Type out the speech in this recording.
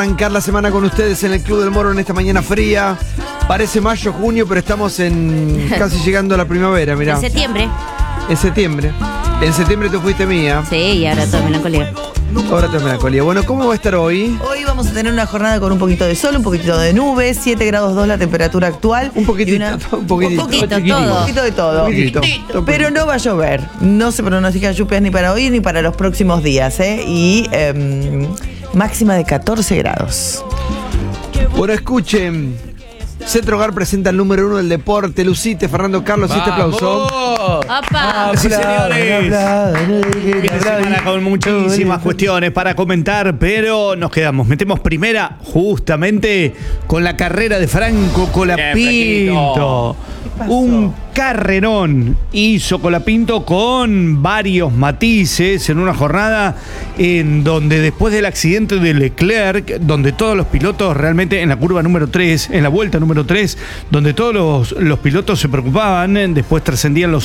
Arrancar la semana con ustedes en el Club del Moro en esta mañana fría. Parece mayo, junio, pero estamos casi llegando a la primavera, mirá. En septiembre. En septiembre. En septiembre tú fuiste mía. Sí, y ahora todo melancolía. Ahora te melancolía. Bueno, ¿cómo va a estar hoy? Hoy vamos a tener una jornada con un poquito de sol, un poquito de nubes, 7 grados 2 la temperatura actual. Un poquitito, Un poquitito, poquito, chiquitito. todo. Un poquito de todo. Poquitito. Pero no va a llover. No se pronostican lluvias ni para hoy ni para los próximos días, ¿eh? Y máxima de 14 grados. Bueno, escuchen. Centro Hogar presenta el número 1 del deporte. Lucite, Fernando Carlos, este aplauso. ¡Opa! Sí, señores. Fin de semana con muchísimas cuestiones para comentar, pero nos quedamos. Metemos primera justamente con la carrera de Franco Colapinto. Un carrerón hizo Colapinto con varios matices en una jornada en donde después del accidente de Leclerc, donde todos los pilotos realmente en la curva número 3, en la vuelta número 3, donde todos los pilotos se preocupaban, después trascendían los